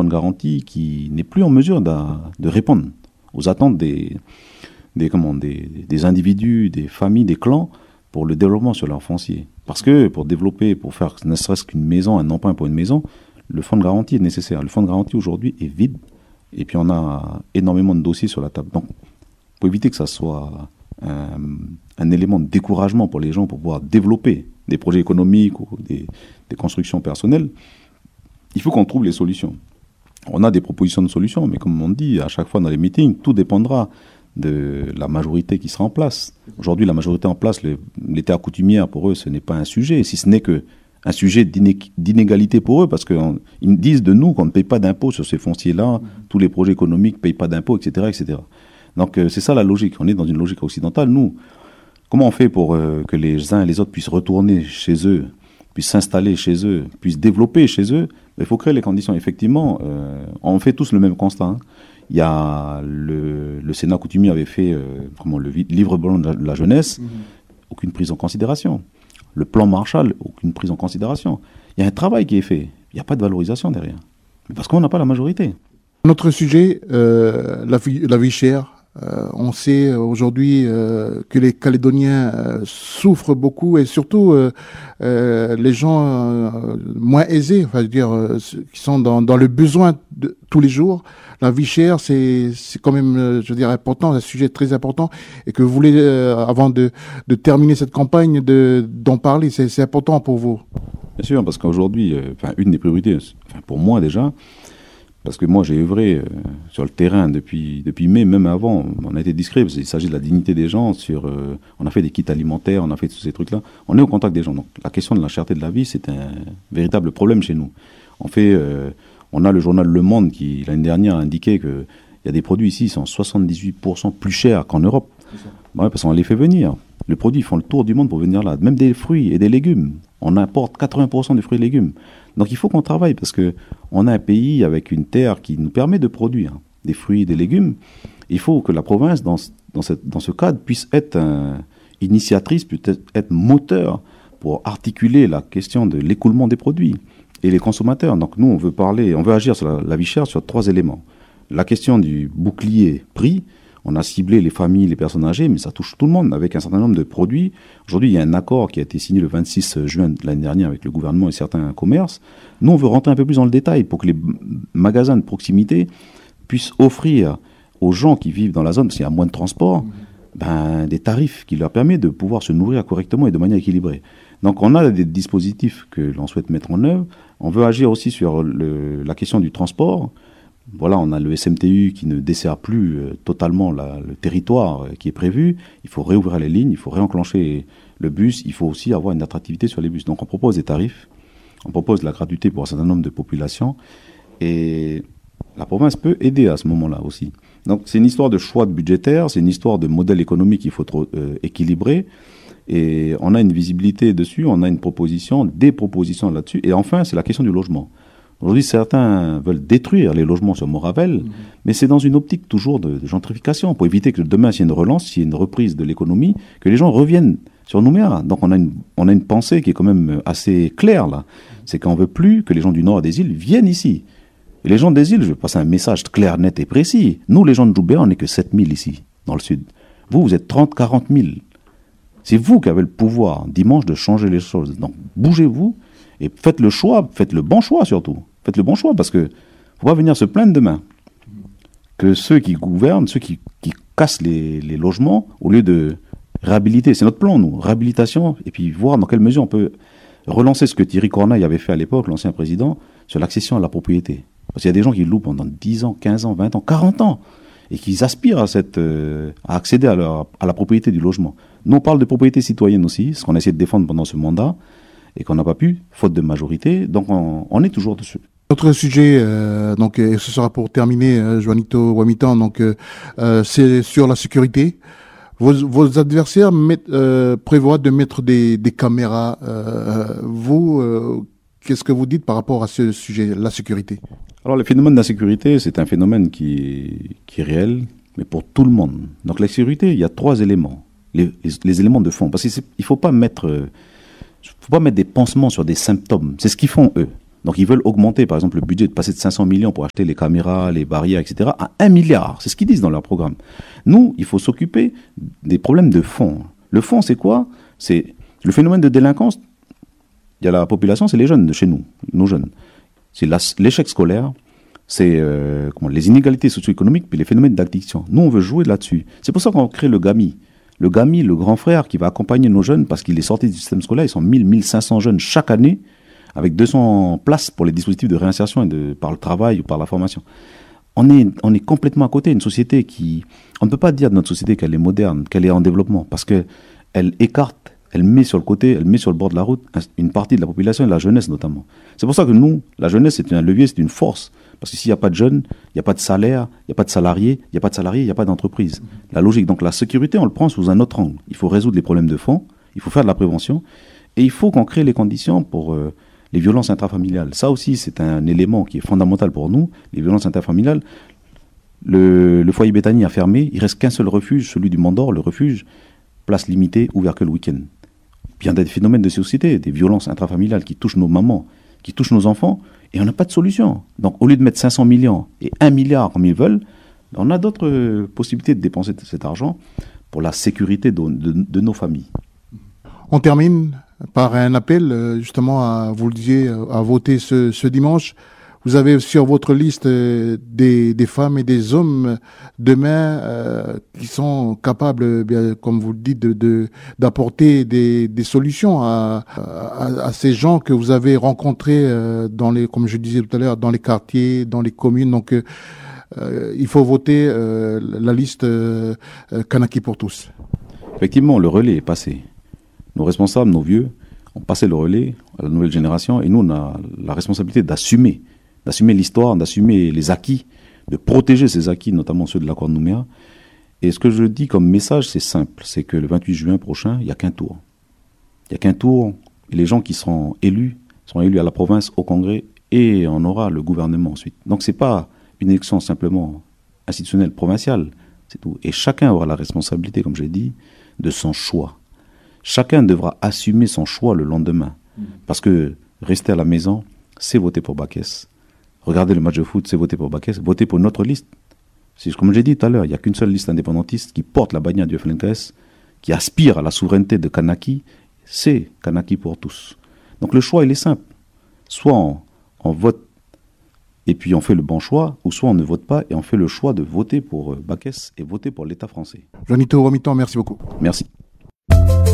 fonds de garantie qui n'est plus en mesure de répondre aux attentes des individus, des familles, des clans pour le développement sur leur foncier. Parce que pour développer, pour faire ne serait-ce qu'une maison, un emprunt pour une maison, le fonds de garantie est nécessaire. Le fonds de garantie aujourd'hui est vide et puis on a énormément de dossiers sur la table. Donc, pour éviter que ça soit un élément de découragement pour les gens pour pouvoir développer des projets économiques ou des constructions personnelles, il faut qu'on trouve les solutions. On a des propositions de solutions, mais comme on dit à chaque fois dans les meetings, tout dépendra de la majorité qui sera en place. Aujourd'hui, la majorité en place, les terres coutumières, pour eux, ce n'est pas un sujet, si ce n'est qu'un sujet d'inégalité pour eux, parce qu'ils disent de nous qu'on ne paye pas d'impôts sur ces fonciers-là, tous les projets économiques ne payent pas d'impôts, etc., etc. Donc c'est ça la logique, on est dans une logique occidentale. Nous, comment on fait pour que les uns et les autres puissent retourner chez eux, puissent s'installer chez eux, puissent développer chez eux? Il faut créer les conditions. Effectivement, on fait tous le même constat, hein. Il y a le Sénat coutumier avait fait le livre blanc de la jeunesse, aucune prise en considération. Le plan Marshall, aucune prise en considération. Il y a un travail qui est fait, il n'y a pas de valorisation derrière. Mais parce qu'on n'a pas la majorité. Notre sujet, la vie chère. On sait aujourd'hui que les Calédoniens souffrent beaucoup et surtout les gens moins aisés, enfin, je veux dire, qui sont dans le besoin de tous les jours. La vie chère, c'est quand même, je veux dire, important, un sujet très important et que vous voulez, avant de terminer cette campagne, d'en parler. C'est important pour vous. Bien sûr, parce qu'aujourd'hui, une des priorités, pour moi déjà, parce que moi, j'ai œuvré sur le terrain depuis mai, même avant. On a été discret, parce qu'il s'agit de la dignité des gens. On a fait des kits alimentaires, on a fait tous ces trucs-là. On est au contact des gens. Donc, la question de la cherté de la vie, c'est un véritable problème chez nous. On a le journal Le Monde qui, l'année dernière, a indiqué qu'il y a des produits ici qui sont 78% plus chers qu'en Europe. Ouais, parce qu'on les fait venir. Les produits font le tour du monde pour venir là. Même des fruits et des légumes. On importe 80% de fruits et légumes. Donc il faut qu'on travaille parce qu'on a un pays avec une terre qui nous permet de produire des fruits et des légumes. Il faut que la province, dans ce cadre, puisse être initiatrice, peut-être être moteur pour articuler la question de l'écoulement des produits et les consommateurs. Donc nous, on veut agir sur la vie chère sur 3 éléments. La question du bouclier prix. On a ciblé les familles, les personnes âgées, mais ça touche tout le monde avec un certain nombre de produits. Aujourd'hui, il y a un accord qui a été signé le 26 juin de l'année dernière avec le gouvernement et certains commerces. Nous, on veut rentrer un peu plus dans le détail pour que les magasins de proximité puissent offrir aux gens qui vivent dans la zone, parce qu'il y a moins de transport, des tarifs qui leur permettent de pouvoir se nourrir correctement et de manière équilibrée. Donc on a des dispositifs que l'on souhaite mettre en œuvre. On veut agir aussi sur la question du transport. Voilà, on a le SMTU qui ne dessert plus totalement le territoire qui est prévu. Il faut réouvrir les lignes, il faut réenclencher le bus. Il faut aussi avoir une attractivité sur les bus. Donc on propose des tarifs, on propose de la gratuité pour un certain nombre de populations. Et la province peut aider à ce moment-là aussi. Donc c'est une histoire de choix budgétaire, c'est une histoire de modèle économique qu'il faut équilibrer. Et on a une visibilité dessus, on a une proposition, des propositions là-dessus. Et enfin, c'est la question du logement. Aujourd'hui, certains veulent détruire les logements sur Moravel, mais c'est dans une optique toujours de gentrification, pour éviter que demain, s'il y a une relance, s'il y a une reprise de l'économie, que les gens reviennent sur Nouméa. Donc on a une pensée qui est quand même assez claire, là. C'est qu'on ne veut plus que les gens du nord des îles viennent ici. Et les gens des îles, je vais passer un message clair, net et précis. Nous, les gens de Djoubéa, on n'est que 7000 ici, dans le sud. Vous êtes 30, 40 000. C'est vous qui avez le pouvoir, dimanche, de changer les choses. Donc bougez-vous et faites le choix, faites le bon choix surtout. Faites le bon choix, parce que ne faut pas venir se plaindre demain que ceux qui gouvernent, ceux qui cassent les logements, au lieu de réhabiliter, c'est notre plan, nous, réhabilitation, et puis voir dans quelle mesure on peut relancer ce que Thierry Corneille avait fait à l'époque, l'ancien président, sur l'accession à la propriété. Parce qu'il y a des gens qui louent pendant 10 ans, 15 ans, 20 ans, 40 ans, et qui aspirent à accéder à la propriété du logement. Nous, on parle de propriété citoyenne aussi, ce qu'on a essayé de défendre pendant ce mandat, et qu'on n'a pas pu, faute de majorité, donc on est toujours dessus. Notre sujet, et ce sera pour terminer, Juanito Wamitan, c'est sur la sécurité. Vos adversaires prévoient de mettre des caméras. Qu'est-ce que vous dites par rapport à ce sujet, la sécurité? Alors, le phénomène d'insécurité, c'est un phénomène qui est réel, mais pour tout le monde. Donc, la sécurité, il y a 3 éléments, les éléments de fond. Parce qu'il ne faut pas mettre des pansements sur des symptômes. C'est ce qu'ils font, eux. Donc ils veulent augmenter, par exemple, le budget, de passer de 500 millions pour acheter les caméras, les barrières, etc., à 1 milliard. C'est ce qu'ils disent dans leur programme. Nous, il faut s'occuper des problèmes de fond. Le fond, c'est quoi? C'est le phénomène de délinquance. Il y a la population, c'est les jeunes de chez nous, nos jeunes. C'est l'échec scolaire, c'est les inégalités socio-économiques, puis les phénomènes d'addiction. Nous, on veut jouer là-dessus. C'est pour ça qu'on crée le GAMI. Le GAMI, le grand frère qui va accompagner nos jeunes, parce qu'il est sorti du système scolaire, ils sont 1500 jeunes chaque année, avec 200 places pour les dispositifs de réinsertion par le travail ou par la formation. On est complètement à côté, une société qui... On ne peut pas dire de notre société qu'elle est moderne, qu'elle est en développement, parce qu'elle écarte, elle met sur le côté, elle met sur le bord de la route une partie de la population et la jeunesse notamment. C'est pour ça que nous, la jeunesse, c'est un levier, c'est une force. Parce que s'il n'y a pas de jeunes, il n'y a pas de salaire, il n'y a pas de salariés, il n'y a pas de salariés, il n'y a pas d'entreprise. La logique, donc la sécurité, on le prend sous un autre angle. Il faut résoudre les problèmes de fond, il faut faire de la prévention, et il faut qu'on crée les conditions pour les violences intrafamiliales. Ça aussi, c'est un élément qui est fondamental pour nous, les violences intrafamiliales. Le foyer Béthanie a fermé, il ne reste qu'un seul refuge, celui du Mont d'Or, le refuge, place limitée, ouvert que le week-end. Il y a des phénomènes de société, des violences intrafamiliales qui touchent nos mamans, qui touchent nos enfants, et on n'a pas de solution. Donc au lieu de mettre 500 millions et 1 milliard comme ils veulent, on a d'autres possibilités de dépenser cet argent pour la sécurité de nos familles. On termine par un appel justement, vous le disiez, à voter ce dimanche. Vous avez sur votre liste des femmes et des hommes demain qui sont capables, bien, comme vous le dites, d'apporter des solutions à ces gens que vous avez rencontrés comme je disais tout à l'heure, dans les quartiers, dans les communes. Donc, il faut voter la liste Kanaki pour tous. Effectivement, le relais est passé. Nos responsables, nos vieux, ont passé le relais à la nouvelle génération et nous, on a la responsabilité d'assumer l'histoire, d'assumer les acquis, de protéger ces acquis, notamment ceux de l'accord de Nouméa. Et ce que je dis comme message, c'est simple, c'est que le 28 juin prochain, il n'y a qu'un tour. Il n'y a qu'un tour, et les gens qui seront élus à la province, au Congrès, et on aura le gouvernement ensuite. Donc ce n'est pas une élection simplement institutionnelle, provinciale, c'est tout. Et chacun aura la responsabilité, comme j'ai dit, de son choix. Chacun devra assumer son choix le lendemain. Parce que rester à la maison, c'est voter pour Bakès. Regarder le match de foot, c'est voter pour Bakès. Voter pour notre liste. Comme j'ai dit tout à l'heure, il n'y a qu'une seule liste indépendantiste qui porte la bannière du FLNKS, qui aspire à la souveraineté de Kanaki. C'est Kanaki pour tous. Donc le choix, il est simple. Soit on vote et puis on fait le bon choix, ou soit on ne vote pas et on fait le choix de voter pour Bakès et voter pour l'État français. Jonito Romitan, merci beaucoup. Merci.